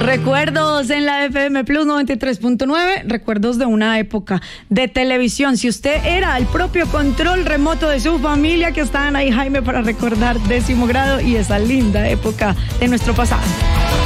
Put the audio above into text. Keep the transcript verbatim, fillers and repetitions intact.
Recuerdos en la F M Plus noventa y tres punto nueve, recuerdos de una época de televisión. Si usted era el propio control remoto de su familia, que estaban ahí, Jaime, para recordar décimo grado y esa linda época de nuestro pasado.